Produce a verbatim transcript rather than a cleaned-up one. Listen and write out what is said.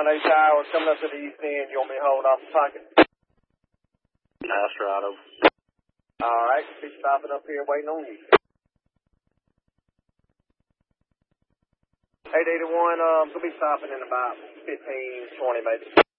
one, eight Tower, coming up to the east end. You want me to hold off the pocket? Master Auto. All right, be stopping up here waiting on you. eight eighty-one, um, we'll be stopping in about fifteen, twenty maybe.